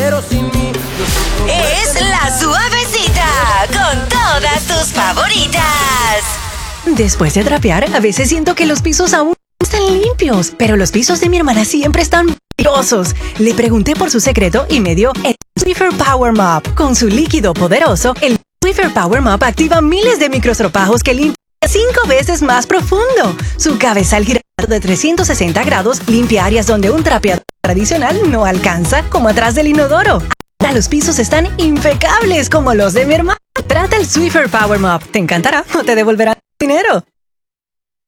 pero sin mí yo soy como Es la suavecita con todas tus favoritas. Después de trapear, a veces siento que los pisos aún están limpios, pero los pisos de mi hermana siempre están brillosos. Le pregunté por su secreto y me dio el Swiffer Power Mop. Con su líquido poderoso, el Swiffer Power Mop activa miles de microstropajos que limpian 5 veces más profundo. Su cabezal girado de 360 grados limpia áreas donde un trapeador tradicional no alcanza, como atrás del inodoro. Ahora los pisos están impecables como los de mi hermana. Trata el Swiffer Power Mop. Te encantará o te devolverá dinero.